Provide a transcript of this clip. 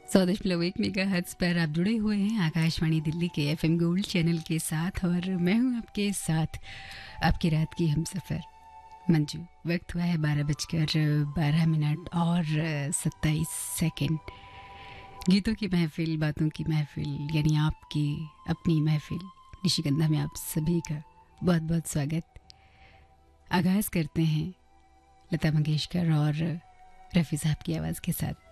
100.1 megahertz पर आप जुड़े हुए हैं आकाशवाणी दिल्ली के एफएम गोल्ड चैनल के साथ और मैं हूं आपके साथ आपकी रात की हमसफ़र मंजू। वक्त हुआ है 12:12 और 27 सेकंड। गीतों की महफिल, बातों की महफिल, यानी आपकी अपनी महफिल निशिगंधा में आप सभी का बहुत बहुत स्वागत। आगाज़ करते हैं लता मंगेशकर और रफ़ी साहब की आवाज़ के साथ।